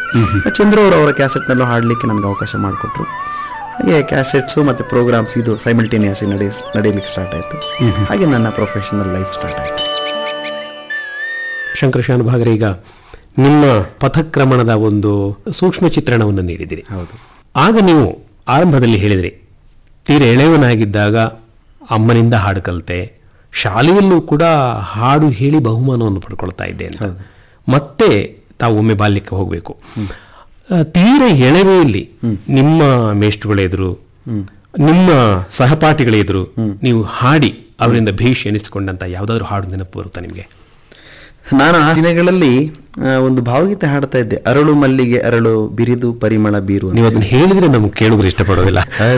ಚಂದ್ರು ಅವರ ಕ್ಯಾಸೆಟ್ನಲ್ಲೂ ಹಾಡಲಿಕ್ಕೆ ನನಗೆ ಅವಕಾಶ ಮಾಡಿಕೊಟ್ರು. ಹಾಗೆ ಕ್ಯಾಸೆಟ್ಸು ಮತ್ತು ಪ್ರೋಗ್ರಾಮ್ಸ್ ಇದು ಸೈಮಲ್ಟೇನಿಯಸ್ ನಡೀಲಿಕ್ಕೆ ಸ್ಟಾರ್ಟ್ ಆಯಿತು. ಹಾಗೆ ನನ್ನ ಪ್ರೊಫೆಷನಲ್ ಲೈಫ್ ಸ್ಟಾರ್ಟ್ ಆಯಿತು. ಶಂಕರ್ ಶಾನುಭಾಗರೇ, ಈಗ ನಿಮ್ಮ ಪಥಕ್ರಮಣದ ಒಂದು ಸೂಕ್ಷ್ಮ ಚಿತ್ರಣವನ್ನು ನೀಡಿದಿರಿ. ಹೌದು. ಆಗ ನೀವು ಆರಂಭದಲ್ಲಿ ಹೇಳಿದ್ರಿ, ತೀರ ಎಳೆಯವನಾಗಿದ್ದಾಗ ಅಮ್ಮನಿಂದ ಹಾಡು ಕಲಿತೆ, ಶಾಲೆಯಲ್ಲೂ ಕೂಡ ಹಾಡು ಹೇಳಿ ಬಹುಮಾನವನ್ನು ಪಡ್ಕೊಳ್ತಾ ಇದ್ದೆ ಅಂತ. ಮತ್ತೆ ತಾವು ಒಮ್ಮೆ ಬಾಲ್ಯಕ್ಕೆ ಹೋಗಬೇಕು. ತೀರ ಎಳವೆಯಲ್ಲಿ ನಿಮ್ಮ ಮೇಷ್ಟ್ರುಗಳೆದುರು, ನಿಮ್ಮ ಸಹಪಾಠಿಗಳೆದುರು ನೀವು ಹಾಡಿ ಅವರಿಂದ ಭೇಷ್ ಎನಿಸಿಕೊಂಡಂತ ಯಾವುದಾದ್ರೂ ಹಾಡು ನೆನಪು ಬರುತ್ತಾ ನಿಮಗೆ? ನಾನು ಆ ದಿನಗಳಲ್ಲಿ ಒಂದು ಭಾವಗೀತೆ ಹಾಡ್ತಾ ಇದ್ದೆ, ಅರಳು ಮಲ್ಲಿಗೆ ಅರಳು ಬಿರಿದು ಪರಿಮಳ ಬೀರು. ನೀವು ಅದನ್ನು ಹೇಳಿದ್ರೆ ನಮ್ಗೆ ಕೇಳುಗರು ಇಷ್ಟಪಡೋದಿಲ್ಲ.